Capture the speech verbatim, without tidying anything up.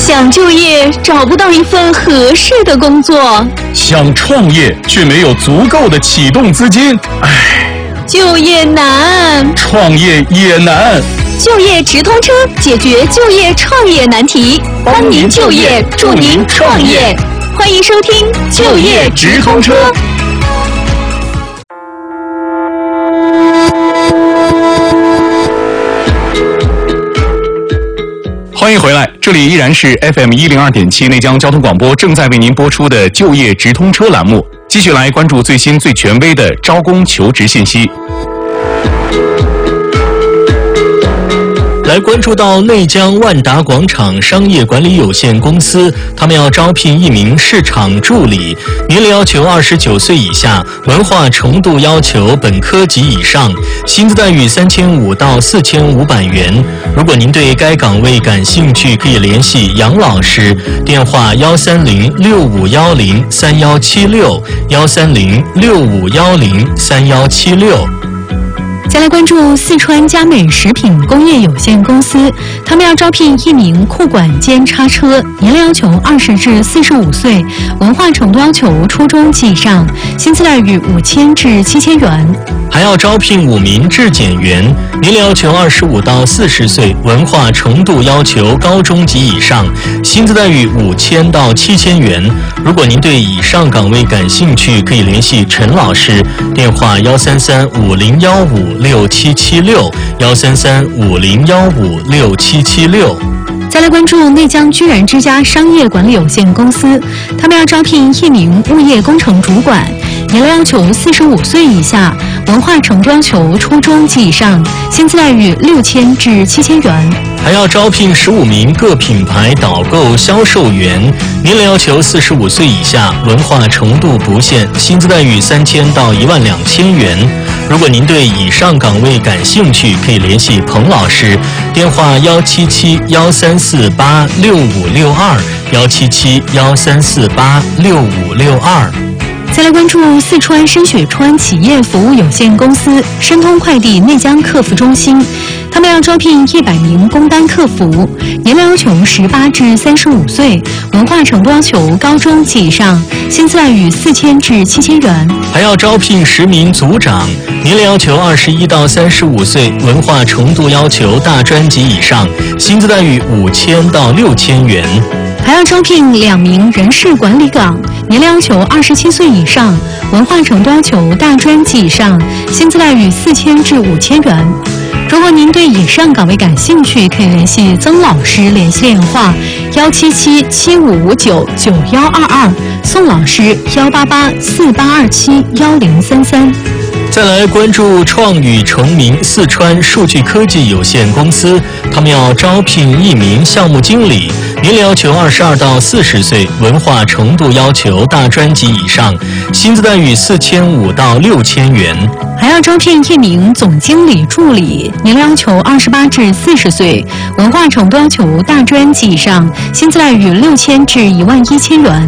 想就业找不到一份合适的工作， 想创业却没有足够的启动资金，唉， 就业难， 创业也难。 就业直通车解决就业创业难题，帮您就业，助您创业。欢迎收听就业直通车。 欢迎回来，这里依然是 F M 一零二点七内江交通广播正在为您播出的就业直通车栏目，继续来关注最新最权威的招工求职信息。 来关注到内江万达广场商业管理有限公司，他们要招聘一名市场助理，年龄要求二十九岁以下，文化程度要求本科及以上，薪资待遇三千五到四千五百元。如果您对该岗位感兴趣，可以联系杨老师，电话幺三零六五幺零三幺七六幺三零六五幺零三幺七六。 再来关注四川佳美食品工业有限公司，他们要招聘一名库管兼叉车，年龄要求二十至四十五岁，文化程度要求初中及以上，薪资待遇五千至七千元。 还要招聘五名质检员，年龄要求二十五到四十岁，文化程度要求高中及以上，薪资待遇五千到七千元。如果您对以上岗位感兴趣，可以联系陈老师，电话幺三三五零幺五六七七六幺三三五零幺五六七七六。 再来关注内江居然之家商业管理有限公司，他们要招聘一名物业工程主管，年龄要求四十五岁以下，文化程度要求初中及以上，薪资待遇六千至七千元。 还要招聘十五名各品牌导购销售员，年龄要求四十五岁以下，文化程度不限，薪资待遇三千到一万两千元。如果您对以上岗位感兴趣，可以联系彭老师，电话幺七七幺三四八六五六二幺七七幺三四八六五六二。 再来关注四川深雪川企业服务有限公司申通快递内江客服中心，他们要招聘一百名工单客服，年龄要求十八至三十五岁，文化程度要求高中及以上，薪资待遇四千至七千元。 还要招聘十名组长，年龄要求二十一到三十五岁，文化程度要求大专及以上，薪资待遇五千到六千元。 还要招聘两名人事管理岗，年龄要求二十七岁以上，文化程度要求大专及以上，薪资待遇四千至五千元。如果您对以上岗位感兴趣，可以联系曾老师，联系电话幺七七七五五九九幺二二，宋老师幺八八四八二七幺零三三。 再来关注创宇成名四川数据科技有限公司，他们要招聘一名项目经理，年龄要求二十二到四十岁，文化程度要求大专及以上，薪资待遇四千五到六千元。 还要招聘一名总经理助理，年龄要求二十八至四十岁，文化程度要求大专及以上，薪资待遇六千至一万一千元。